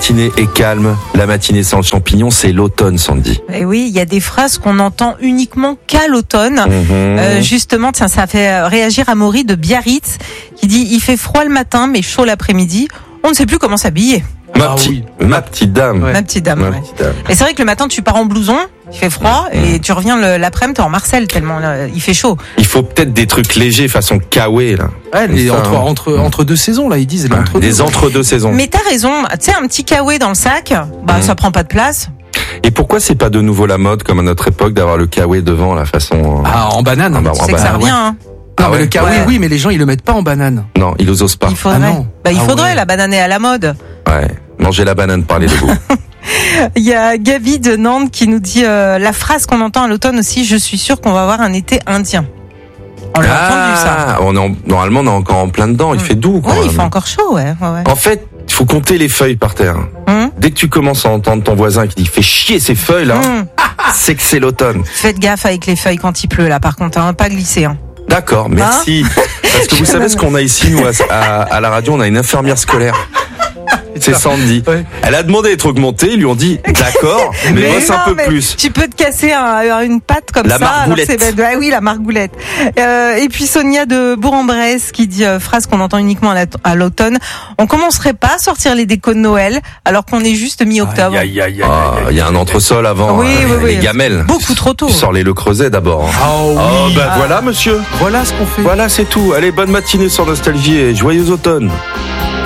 matinée est calme, la matinée sans champignons, c'est l'automne, Sandy. Et oui, il y a des phrases qu'on entend uniquement qu'à l'automne. Justement, tiens, ça fait réagir Amaury de Biarritz qui dit « Il fait froid le matin, mais chaud l'après-midi. On ne sait plus comment s'habiller. » Ma petite dame. Ouais. Ma petite dame. Et c'est vrai que le matin, tu pars en blouson, il fait froid, et tu reviens l'après-midi, t'es en Marcel, tellement il fait chaud. Il faut peut-être des trucs légers, façon kawaii, là. Ouais, entre deux saisons, là, ils disent. Des entre-deux saisons. Mais t'as raison, tu sais, un petit kawaii dans le sac, ça prend pas de place. Et pourquoi c'est pas de nouveau la mode, comme à notre époque, d'avoir le kawaii devant, la façon... en banane. C'est que ça revient, hein. Non, mais le kawaii, oui, mais les gens, ils le mettent pas en banane. Non, ils osent pas. Il faudrait. Il faudrait, la banane est à la mode. Ouais, manger la banane, parler de goût. Il y a Gabi de Nantes qui nous dit la phrase qu'on entend à l'automne aussi, je suis sûr qu'on va avoir un été indien. On l'a entendu, ça. Normalement, on est encore en plein dedans, il fait doux. Oui, il fait encore chaud, ouais. En fait, il faut compter les feuilles par terre. Dès que tu commences à entendre ton voisin qui dit « Fais chier ces feuilles, là », c'est que c'est l'automne. Faites gaffe avec les feuilles quand il pleut, là, par contre, pas glisser, hein. D'accord, merci. Parce que vous savez ce qu'on a ici, nous, à la radio, on a une infirmière scolaire. C'est Sandy. Ouais. Elle a demandé d'être augmentée, ils lui ont dit d'accord, mais bosse un peu plus. Tu peux te casser une patte comme la ça. Margoulette. Oui, la margoulette. Et puis Sonia de Bourg-en-Bresse qui dit phrase qu'on entend uniquement à l'automne. On commencerait pas à sortir les décos de Noël alors qu'on est juste mi-octobre. Il y a un entresol avant. Les gamelles. Beaucoup trop tôt. Tu sors les Le Creuset d'abord. Voilà, monsieur. Voilà ce qu'on fait. Voilà, c'est tout. Allez, bonne matinée sur Nostalgie et joyeux automne.